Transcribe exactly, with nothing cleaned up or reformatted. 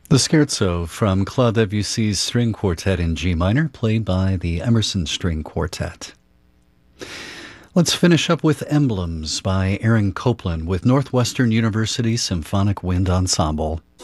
The Scherzo from Claude Debussy's String Quartet in G minor, played by the Emerson String Quartet. Let's finish up with Emblems by Aaron Copland with Northwestern University Symphonic Wind Ensemble.